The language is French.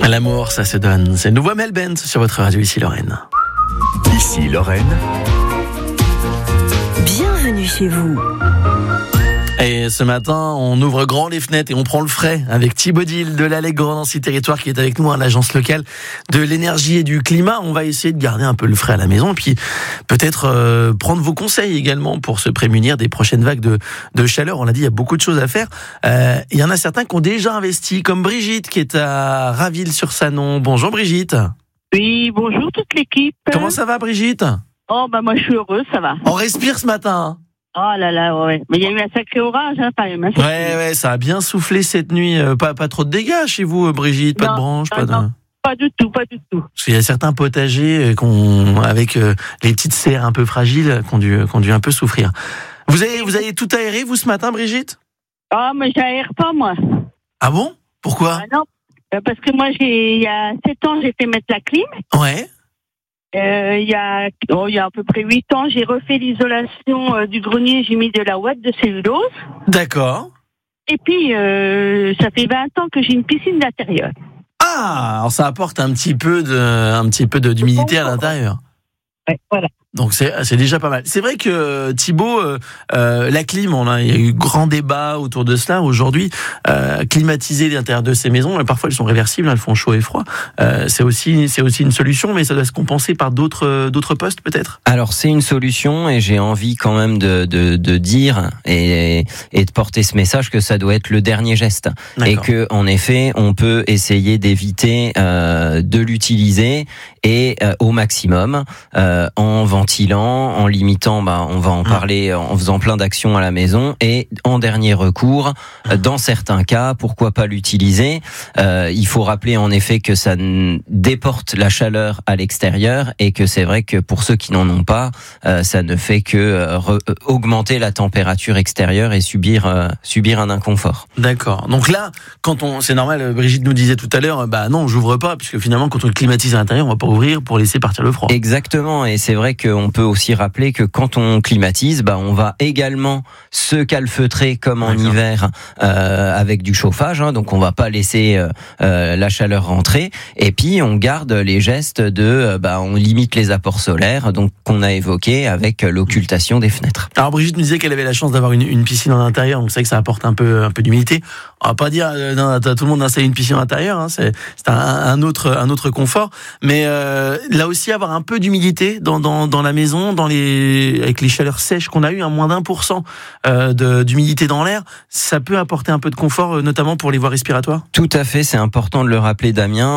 L'amour, ça se donne. C'est le nouveau Mel Bent sur votre radio, ici Lorraine. Ici Lorraine. Bienvenue chez vous. Et ce matin, on ouvre grand les fenêtres et on prend le frais avec Thibaut Dil de l'Allègre Nancy Territoire qui est avec nous, l'agence locale de l'énergie et du climat. On va essayer de garder un peu le frais à la maison et puis peut-être prendre vos conseils également pour se prémunir des prochaines vagues de chaleur. On l'a dit, il y a beaucoup de choses à faire. Il y en a certains qui ont déjà investi, comme Brigitte qui est à Raville-sur-Sanon. Bonjour Brigitte. Oui, bonjour toute l'équipe. Comment ça va Brigitte ? Oh bah moi je suis heureuse, ça va. On respire ce matin. Oh là là, ouais. Mais il y a eu un sacré orage, hein, quand même. Ouais, ça a bien soufflé cette nuit. Pas trop de dégâts chez vous, Brigitte, pas de branches, non, pas du tout. Parce qu'il y a certains potagers avec les petites serres un peu fragiles qui ont dû un peu souffrir. Vous avez tout aéré, vous, ce matin, Brigitte ? Ah, mais j'aère pas, moi. Ah bon ? Pourquoi ? Non, parce que moi, il y a 7 ans, j'ai fait mettre la clim. Ouais. Il y a à peu près 8 ans, j'ai refait l'isolation du grenier, j'ai mis de la ouate de cellulose. D'accord. Et puis, ça fait 20 ans que j'ai une piscine d'intérieur. Ah, alors ça apporte un petit peu d'humidité à l'intérieur. Ouais, voilà. Donc c'est déjà pas mal. C'est vrai que Thibaut, la clim, il y a eu grand débat autour de cela. Aujourd'hui, climatiser l'intérieur de ces maisons, parfois elles sont réversibles, elles font chaud et froid. C'est aussi une solution, mais ça doit se compenser par d'autres postes peut-être. Alors c'est une solution et j'ai envie quand même de dire et de porter ce message que ça doit être le dernier geste. D'accord. Et que en effet on peut essayer d'éviter de l'utiliser et au maximum en ventilant, en limitant, on va en parler, en faisant plein d'actions à la maison, et en dernier recours, dans certains cas, pourquoi pas l'utiliser. Il faut rappeler en effet que ça déporte la chaleur à l'extérieur et que c'est vrai que pour ceux qui n'en ont pas, ça ne fait que augmenter la température extérieure et subir un inconfort. D'accord. Donc là, c'est normal, Brigitte nous disait tout à l'heure, non, j'ouvre pas, puisque finalement, quand on climatise à l'intérieur, on va pas ouvrir pour laisser partir le froid. Exactement, et c'est vrai qu'on peut aussi rappeler que quand on climatise, on va également se calfeutrer comme en hiver avec du chauffage, donc on va pas laisser la chaleur rentrer, et puis on garde les gestes on limite les apports solaires, donc qu'on a évoqué avec l'occultation des fenêtres. Alors Brigitte nous disait qu'elle avait la chance d'avoir une piscine en intérieur, donc c'est vrai que ça apporte un peu d'humidité. On va pas dire tout le monde installe une piscine en intérieur, c'est un autre confort, mais là aussi avoir un peu d'humidité dans la maison, avec les chaleurs sèches qu'on a eues, moins d'1% d'humidité dans l'air, ça peut apporter un peu de confort, notamment pour les voies respiratoires. Tout à fait, c'est important de le rappeler, Damien.